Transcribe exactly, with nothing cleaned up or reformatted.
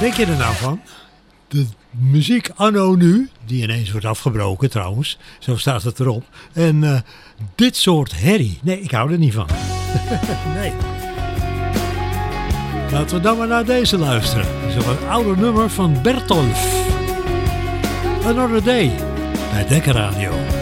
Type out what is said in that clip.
denk je er nou van? De muziek anno nu, die ineens wordt afgebroken trouwens, zo staat het erop. En uh, dit soort herrie, nee, ik hou er niet van. Nee. Laten we dan maar naar deze luisteren. Dat is een oude nummer van Bertolf. Another Day, bij Dekkerradio.